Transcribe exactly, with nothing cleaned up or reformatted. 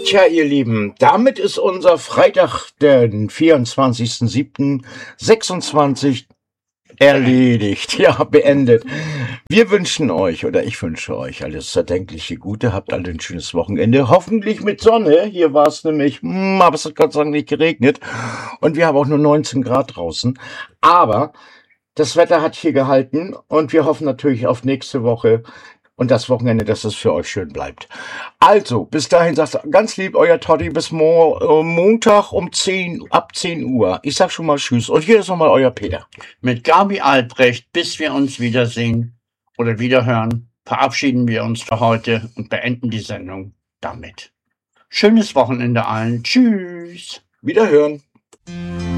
Tja, ihr Lieben, damit ist unser Freitag, den vierundzwanzigsten siebten sechsundzwanzig erledigt, ja, beendet. Wir wünschen euch, oder ich wünsche euch alles erdenkliche Gute, habt alle ein schönes Wochenende, hoffentlich mit Sonne. Hier war es nämlich, hm, aber es hat Gott sei Dank nicht geregnet und wir haben auch nur neunzehn Grad draußen. Aber das Wetter hat hier gehalten und wir hoffen natürlich auf nächste Woche und das Wochenende, dass es für euch schön bleibt. Also, bis dahin sagt ganz lieb euer Toddy, bis Mo äh, Montag um zehn, ab zehn Uhr. Ich sag schon mal Tschüss und hier ist nochmal euer Peter. Mit Gabi Albrecht, bis wir uns wiedersehen oder wiederhören, verabschieden wir uns für heute und beenden die Sendung damit. Schönes Wochenende allen. Tschüss. Wiederhören.